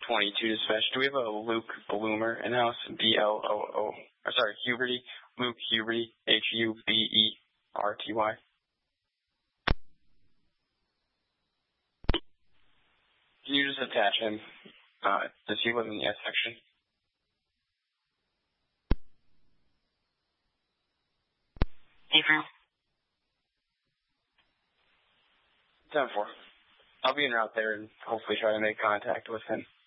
22 dispatch. Do we have a Luke Bloomer in-house? B-L-O-O. Sorry, Huberty. Luke Huberty. H-U-B-E-R-T-Y. Can you just attach him? Does he live in the S section? 10-4. I'll be en route there and hopefully try to make contact with him.